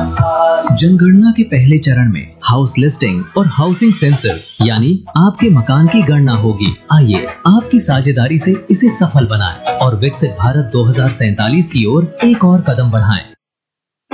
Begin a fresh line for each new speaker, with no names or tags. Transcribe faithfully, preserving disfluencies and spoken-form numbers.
साल।
जनगणना के पहले चरण में हाउस लिस्टिंग और हाउसिंग सेंसस यानी आपके मकान की गणना होगी। आइए आपकी साझेदारी से इसे सफल बनाएं और विकसित भारत दो हज़ार सैंतालीस की ओर एक और कदम बढ़ाएं।